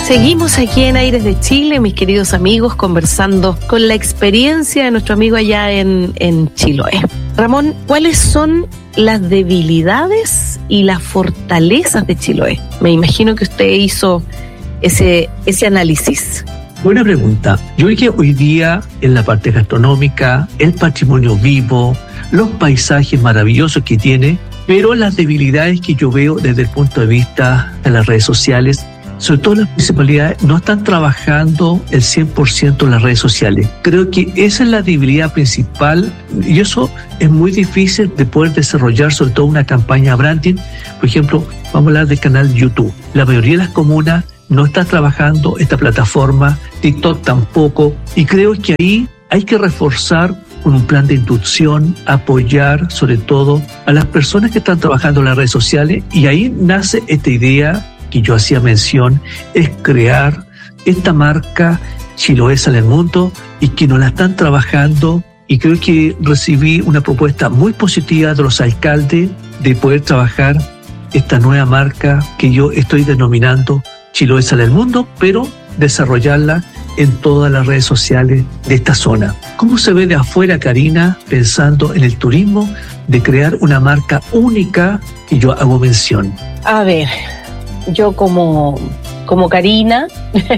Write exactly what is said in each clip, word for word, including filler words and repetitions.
Seguimos aquí en Aires de Chile, mis queridos amigos, conversando con la experiencia de nuestro amigo allá en, en Chiloé. Ramón, ¿cuáles son las debilidades y las fortalezas de Chiloé? Me imagino que usted hizo ese, ese análisis. Buena pregunta. Yo creo que hoy día en la parte gastronómica, el patrimonio vivo, los paisajes maravillosos que tiene, pero las debilidades que yo veo desde el punto de vista de las redes sociales, sobre todo las municipalidades, no están trabajando el cien por ciento en las redes sociales. Creo que esa es la debilidad principal y eso es muy difícil de poder desarrollar, sobre todo una campaña branding. Por ejemplo, vamos a hablar del canal YouTube. La mayoría de las comunas no está trabajando esta plataforma, TikTok tampoco, y creo que ahí hay que reforzar con un plan de inducción, apoyar sobre todo a las personas que están trabajando en las redes sociales, y ahí nace esta idea que yo hacía mención, es crear esta marca Chiloé Sale al Mundo y que nos la están trabajando, y creo que recibí una propuesta muy positiva de los alcaldes de poder trabajar esta nueva marca que yo estoy denominando Chiloé Sale al Mundo, pero desarrollarla en todas las redes sociales de esta zona. ¿Cómo se ve de afuera, Karina, pensando en el turismo, de crear una marca única que yo hago mención? A ver, yo como, como Karina,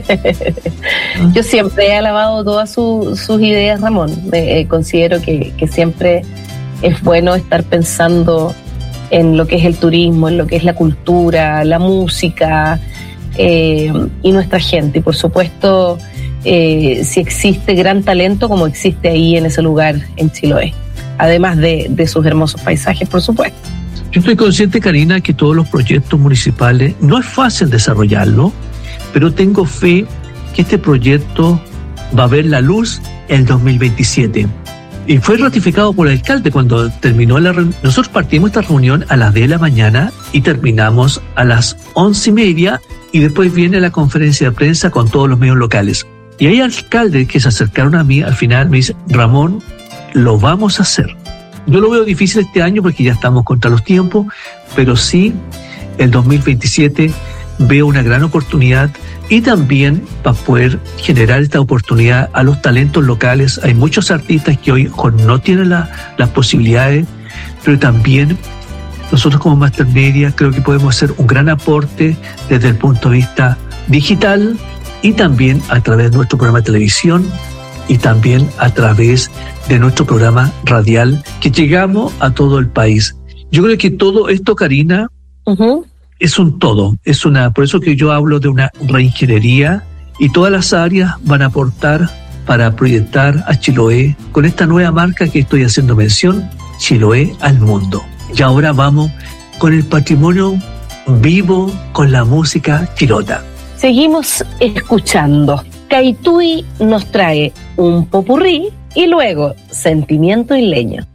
yo siempre he alabado todas su, sus ideas, Ramón. Eh, considero que, que siempre es bueno estar pensando en lo que es el turismo, en lo que es la cultura, la música eh, y nuestra gente. Y por supuesto, eh, si existe gran talento como existe ahí en ese lugar en Chiloé, además de, de sus hermosos paisajes, por supuesto. Yo estoy consciente, Karina, que todos los proyectos municipales no es fácil desarrollarlo, pero tengo fe que este proyecto va a ver la luz en el dos mil veintisiete. Y fue ratificado por el alcalde cuando terminó la reunión. Nosotros partimos esta reunión a las diez de la mañana y terminamos a las once y media, y después viene la conferencia de prensa con todos los medios locales. Y hay alcaldes que se acercaron a mí al final, me dicen: Ramón, lo vamos a hacer. Yo lo veo difícil este año porque ya estamos contra los tiempos, pero sí, el dos mil veintisiete veo una gran oportunidad, y también para poder generar esta oportunidad a los talentos locales. Hay muchos artistas que hoy no tienen la, las posibilidades, pero también nosotros como Master Media creo que podemos hacer un gran aporte desde el punto de vista digital, y también a través de nuestro programa de televisión, y también a través de nuestro programa radial, que llegamos a todo el país. Yo creo que todo esto, Karina, uh-huh. es un todo, es una, por eso que yo hablo de una reingeniería, y todas las áreas van a aportar para proyectar a Chiloé con esta nueva marca que estoy haciendo mención, Chiloé al Mundo. Y ahora vamos con el patrimonio vivo, con la música chilota. Seguimos escuchando. Caitui nos trae un popurrí y luego Sentimiento Isleño.